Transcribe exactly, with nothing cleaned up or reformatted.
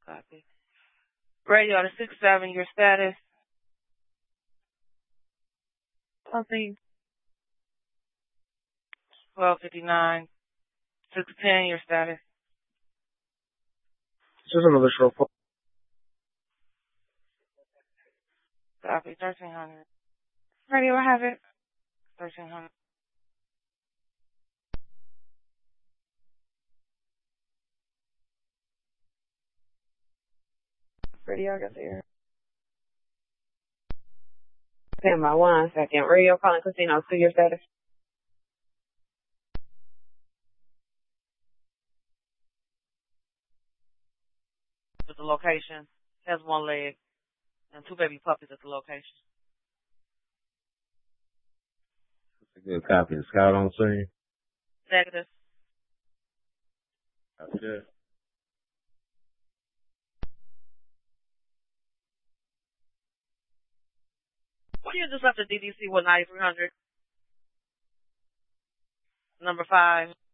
Copy. Radio to six seven, your status. Something. twelve fifty-nine. six ten, your status. Just another short call. Copy. thirteen hundred. Radio, I have it. thirteen hundred. Radio, I got the air. Stand by one second. Radio calling casino to your status. With the location. Has one leg and two baby puppies at the location. That's a good copy. The scout on scene? Negative. That's good. What do you just left the D D C with ninety-three hundred? Number five.